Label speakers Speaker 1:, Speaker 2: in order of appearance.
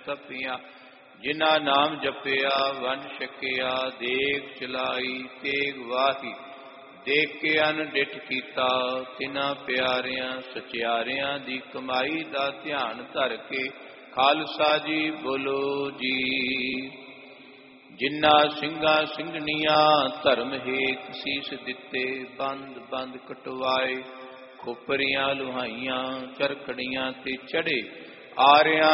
Speaker 1: ਤਪੀਆਂ। ਜਿਨ੍ਹਾਂ ਨਾਮ ਜਪਿਆ ਵੰਡ ਛਕਿਆ, ਦੇਗ ਚਲਾਈ ਤੇਗ ਵਾਹੀ। ਦੇਖ ਕੇ ਅਨ ਡਿਠ ਕੀਤਾ, ਤਿਨਾਂ ਪਿਆਰਿਆਂ ਸਚਿਆਰਿਆਂ ਦੀ ਕਮਾਈ ਦਾ ਧਿਆਨ ਧਰ ਕੇ। ਖਾਲਸਾ ਜੀ ਬੋਲੋ ਜੀ। ਜਿਨ੍ਹਾਂ ਸਿੰਘਾਂ ਸਿੰਘਣੀਆਂ ਧਰਮ ਹੇਤ ਸੀਸ ਦਿੱਤੇ, ਬੰਦ ਬੰਦ ਕਟਵਾਏ। ਖੋਪਰੀਆਂ ਲੁਹਾਈਆਂ ਚਰਖੜੀਆਂ ਤੇ ਚੜੇ, ਆਰਿਆਂ